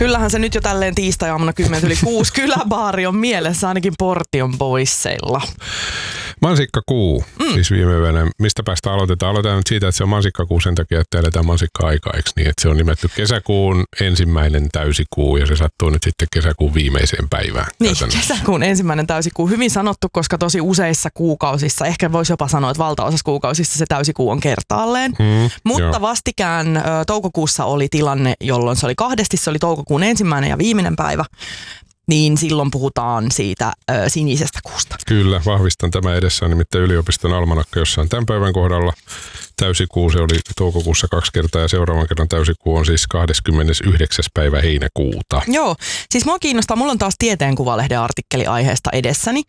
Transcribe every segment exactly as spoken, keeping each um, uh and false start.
Kyllähän se nyt jo tälleen tiistai-aamuna kymmenen yli kuusi kyläbaari on mielessä, ainakin Portion Boysseilla. Mansikkakuu, mm. siis viime yönä. Mistä päästä aloitetaan? Aloitetaan nyt siitä, että se on mansikkakuu sen takia, että eletään mansikka-aikaa, eikö niin? Että se on nimetty kesäkuun ensimmäinen täysikuu ja se sattuu nyt sitten kesäkuun viimeiseen päivään. Niin, kesäkuun ensimmäinen täysikuu. Hyvin sanottu, koska tosi useissa kuukausissa, ehkä voisi jopa sanoa, että valtaosassa kuukausissa se täysikuu on kertaalleen. Mm, Mutta joo. vastikään ö, toukokuussa oli tilanne, jolloin se oli kahdesti, se oli toukokuun ensimmäinen ja viimeinen päivä. Niin silloin puhutaan siitä ö, sinisestä kuusta. Kyllä, vahvistan tämä edessä on nimittäin yliopiston almanakka, jossa on tämän päivän kohdalla täysikuu. Se oli toukokuussa kaksi kertaa ja seuraavan kerran täysikuu on siis kahdeskymmenesyhdeksäs päivä heinäkuuta. Joo, siis mua kiinnostaa, mulla on taas Tieteen Kuvalehden artikkeli aiheesta edessäni.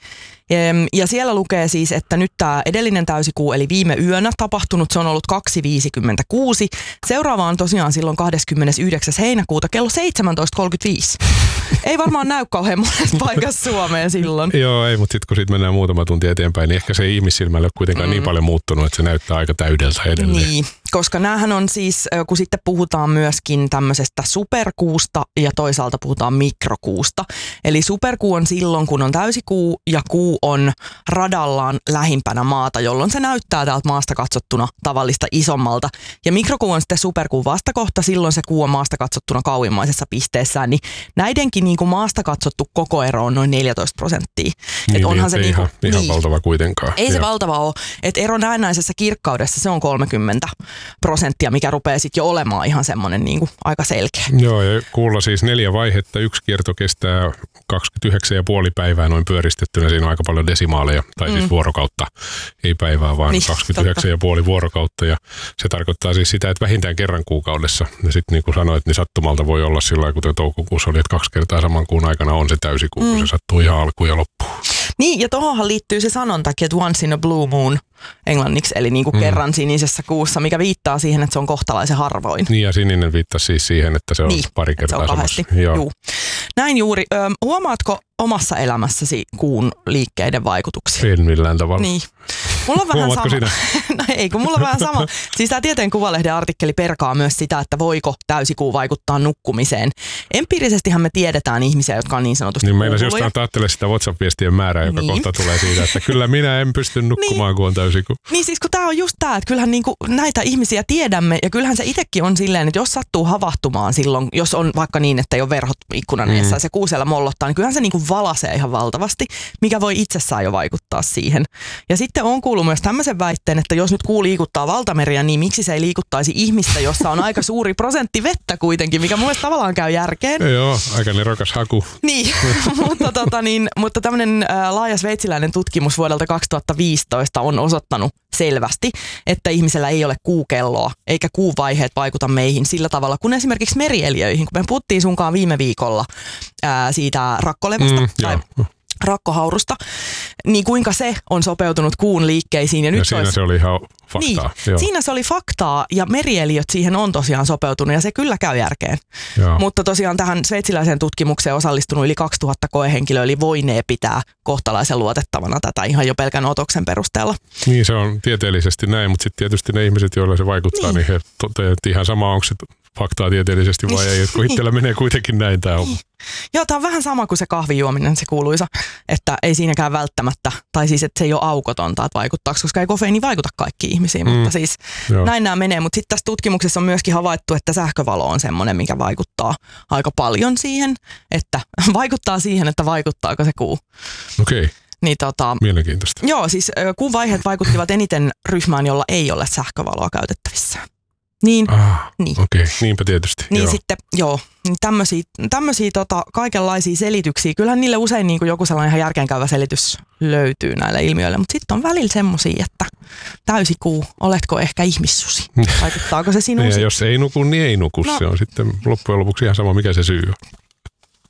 Ja siellä lukee siis, että nyt tämä edellinen täysikuu, eli viime yönä tapahtunut, se on ollut kaksi viisikymmentäkuusi. Seuraava on tosiaan silloin kahdeskymmenesyhdeksäs heinäkuuta kello seitsemäntoista kolmekymmentäviisi. Ei varmaan näy kauhean monessa paikassa Suomeen silloin. Joo, ei, mutta sitten kun siitä mennään muutama tunti eteenpäin, niin ehkä se ei ihmissilmälle ole kuitenkaan mm. niin paljon muuttunut, että se näyttää aika täydeltä edelleen. Niin, koska näähän on siis, kun sitten puhutaan myöskin tämmöisestä superkuusta ja toisaalta puhutaan mikrokuusta. Eli superkuu on silloin, kun on täysikuu ja kuu on radallaan lähimpänä maata, jolloin se näyttää täältä maasta katsottuna tavallista isommalta. Ja mikrokuu on sitten superkuun vastakohta, silloin se kuu on maasta katsottuna kauimmaisessa pisteessään. Niin näidenkin niin kuin maasta katsottu koko ero on noin neljätoista prosenttia. Niin, Et onhan niin, se ei niin kuin, ihan, ihan niin, valtava kuitenkaan. Ei Joo. se valtava ole. Että ero näennäisessä kirkkaudessa se on kolmekymmentä prosenttia, mikä rupeaa sitten jo olemaan ihan semmoinen niin kuin aika selkeä. Joo, ja kuulla siis neljä vaihetta. Yksi kierto kestää kaksikymmentäyhdeksän ja puoli päivää noin pyöristettynä. Siinä on aika paljon desimaaleja, tai mm. siis vuorokautta, ei päivää, vaan niin, kaksikymmentäyhdeksän ja puoli vuorokautta. Ja se tarkoittaa siis sitä, että vähintään kerran kuukaudessa. Ja sitten niin kuin sanoit, niin sattumalta voi olla sillä lailla, kuten toukokuussa oli, että kaksi kertaa saman kuun aikana on se täysikuu, mm. kun se sattuu ihan alkuun ja loppuun. Niin, ja tohonhan liittyy se sanontakin, että once in a blue moon englanniksi, eli niin kuin mm. kerran sinisessä kuussa, mikä viittaa siihen, että se on kohtalaisen harvoin. Niin, ja sininen viittasi siis siihen, että se on niin, pari kertaa se on samassa. Joo. Näin juuri. Ö, huomaatko omassa elämässäsi kuun liikkeiden vaikutuksia? En millään tavalla. Niin. Mulla on vähän Huomaatko sama. sinä? No ei, kun mulla on vähän sama. Siis tämä Tieteen Kuvalehden artikkeli perkaa myös sitä, että voiko täysikuu vaikuttaa nukkumiseen. Empiirisestihän me tiedetään ihmisiä, jotka on niin sanotusti niin meillä jostain ajattelee sitä WhatsApp-viestien määrää, joka niin. kohta tulee siitä, että kyllä minä en pysty nukkumaan, niin. kun on täysikuu. Niin siis kun tämä on just tämä, että kyllähän niinku näitä ihmisiä tiedämme ja kyllähän se itsekin on silleen, että jos sattuu havahtumaan silloin, jos on vaikka niin, että ei ole verhot ikkunan edessä mm. ja se kuu siellä mollottaa, niin kyllähän se niinku valasee ihan valtavasti, mikä voi itsessään jo vaikuttaa siihen. Ja sitten on kuullut myös tämmöisen väitteen, että jos nyt kuu liikuttaa valtameriä, niin miksi se ei liikuttaisi ihmistä, jossa on aika suuri prosentti vettä kuitenkin, mikä mun mielestä tavallaan käy järkeen. Joo, aika nerokas haku. Niin, mutta, tota, niin, mutta tämmöinen ä, laaja sveitsiläinen tutkimus vuodelta kaksituhattaviisitoista on osoittanut selvästi, että ihmisellä ei ole kuukelloa, eikä kuuvaiheet vaikuta meihin sillä tavalla kuin esimerkiksi merieliöihin. Kun me puhuttiin sunkaan viime viikolla ää, siitä rakkolevästä mm, tai joo. rakkohaurusta, niin kuinka se on sopeutunut kuun liikkeisiin. Ja, nyt ja siinä olisi... se oli ihan faktaa. Niin, siinä se oli faktaa ja merieliöt siihen on tosiaan sopeutunut ja se kyllä käy järkeen. Joo. Mutta tosiaan tähän sveitsiläiseen tutkimukseen osallistunut yli kaksituhatta koehenkilöä, eli voinee pitää kohtalaisen luotettavana tätä ihan jo pelkän otoksen perusteella. Niin se on tieteellisesti näin, mutta sitten tietysti ne ihmiset, joilla se vaikuttaa, niin, niin he toteavat ihan sama, onko se faktaa tieteellisesti vai ei, kun itsellä menee kuitenkin näin tämä homma. Joo, tämä on vähän sama kuin se kahvijuominen, se kuuluisa, että ei siinäkään välttämättä, tai siis että se ei ole aukotonta, että vaikuttaako, koska ei kofeiini vaikuta kaikkiin ihmisiin, mm. mutta siis Joo. näin nämä menee. Mutta sitten tässä tutkimuksessa on myöskin havaittu, että sähkövalo on semmoinen, mikä vaikuttaa aika paljon siihen, että vaikuttaa siihen, että vaikuttaako se kuu. Okei. Okay. Niin, tota, mielenkiintoista. Joo, siis kuun vaiheet vaikuttivat eniten ryhmään, jolla ei ole sähkövaloa käytettävissä. Niin, ah, niin. Okei, okay. Niinpä tietysti. Niin joo. sitten, joo, tämmöisiä, tämmöisiä tota, kaikenlaisia selityksiä. Kyllähän niille usein niin kuin joku sellainen ihan järkeenkäyvä selitys löytyy näille ilmiöille, mutta sitten on välillä semmoisia, että täysikuu, oletko ehkä ihmissusi? Vaikuttaako se sinuun? Ja jos ei nuku, niin ei nuku. No. Se on sitten loppujen lopuksi ihan sama, mikä se syy on.